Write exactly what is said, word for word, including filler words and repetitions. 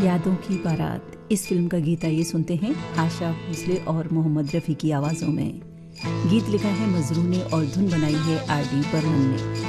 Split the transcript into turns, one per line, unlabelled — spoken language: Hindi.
यादों की बारात, इस फिल्म का गीत आइए सुनते हैं आशा भोसले और मोहम्मद रफ़ी की आवाज़ों में। गीत लिखा है मजरू ने और धुन बनाई है आर डी बर्मन ने।